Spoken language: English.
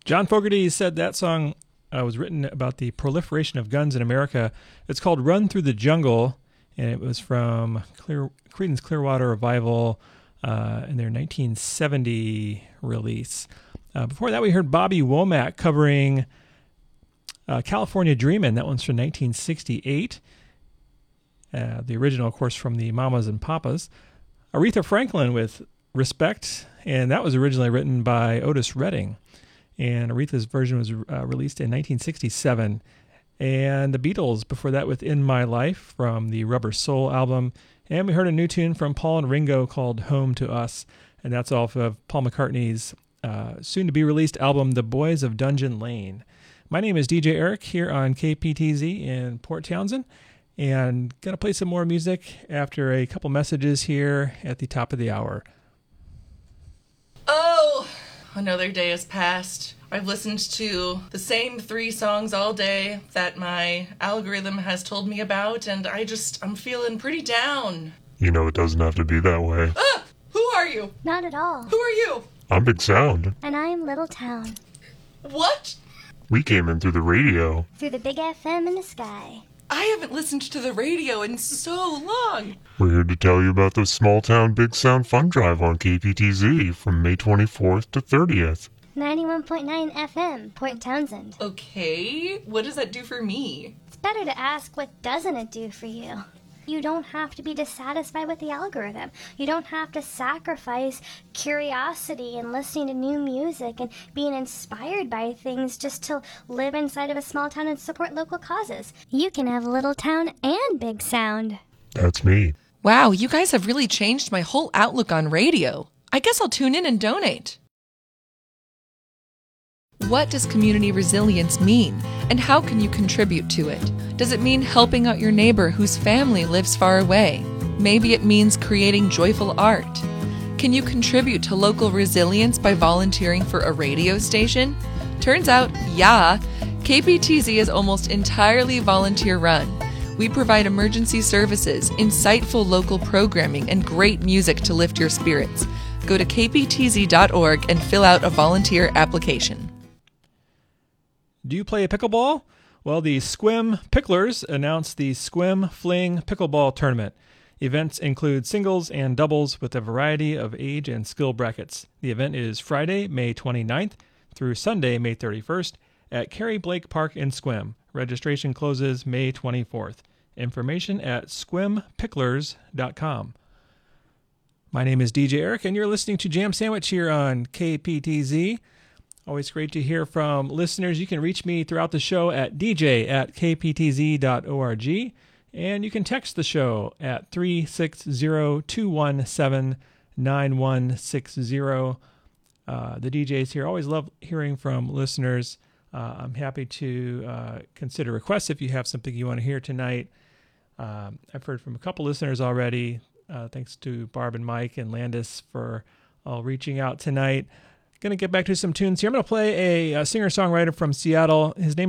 John Fogerty said that song was written about the proliferation of guns in America. It's called Run Through the Jungle, and it was from Creedence Clearwater Revival in their 1970 release. Before that, we heard Bobby Womack covering California Dreamin'. That one's from 1968. The original, of course, from the Mamas and Papas. Aretha Franklin with Respect, and that was originally written by Otis Redding. And Aretha's version was released in 1967. And the Beatles before that with In My Life from the Rubber Soul album. And we heard a new tune from Paul and Ringo called Home to Us. And that's off of Paul McCartney's soon-to-be-released album, The Boys of Dungeon Lane. My name is DJ Eric here on KPTZ in Port Townsend. And going to play some more music after a couple messages here at the top of the hour. Oh, another day has passed. I've listened to the same 3 songs all day that my algorithm has told me about, and I'm feeling pretty down. You know, it doesn't have to be that way. Ah! Who are you? Not at all. Who are you? I'm Big Sound. And I'm Little Town. What? We came in through the radio. Through the big FM in the sky. I haven't listened to the radio in so long. We're here to tell you about the Small Town Big Sound Fun Drive on KPTZ from May 24th to 30th. 91.9 FM, Port Townsend. Okay, what does that do for me? It's better to ask what doesn't it do for you. You don't have to be dissatisfied with the algorithm. You don't have to sacrifice curiosity and listening to new music and being inspired by things just to live inside of a small town and support local causes. You can have Little Town and Big Sound. That's me. Wow, you guys have really changed my whole outlook on radio. I guess I'll tune in and donate. What does community resilience mean, and how can you contribute to it? Does it mean helping out your neighbor whose family lives far away? Maybe it means creating joyful art. Can you contribute to local resilience by volunteering for a radio station? Turns out, yeah, KPTZ is almost entirely volunteer-run. We provide emergency services, insightful local programming, and great music to lift your spirits. Go to kptz.org and fill out a volunteer application. Do you play pickleball? Well, the Squim Picklers announced the Squim Fling Pickleball Tournament. Events include singles and doubles with a variety of age and skill brackets. The event is Friday, May 29th through Sunday, May 31st at Carrie Blake Park in Squim. Registration closes May 24th. Information at squimpicklers.com. My name is DJ Eric, and you're listening to Jam Sandwich here on KPTZ. Always great to hear from listeners. You can reach me throughout the show at dj@kptz.org, and you can text the show at 360-217-9160. The DJs here always love hearing from listeners. I'm happy to consider requests if you have something you want to hear tonight. I've heard from a couple listeners already. Thanks to Barb and Mike and Landis for all reaching out tonight. Going to get back to some tunes here. I'm going to play a singer-songwriter from Seattle. His name